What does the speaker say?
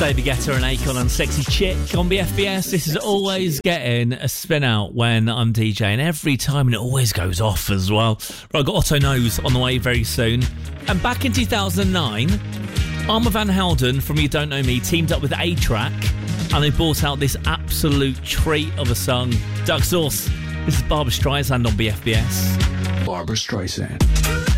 David Guetta and Akon and Sexy Chick on BFBS. This is always getting a spin out when I'm DJing every time, and it always goes off as well. Right, I've got Otto Knows on the way very soon. And back in 2009, Armand Van Helden from You Don't Know Me teamed up with A-Track, and they brought out this absolute treat of a song, Duck Sauce. This is Barbra Streisand on BFBS. Barbra Streisand.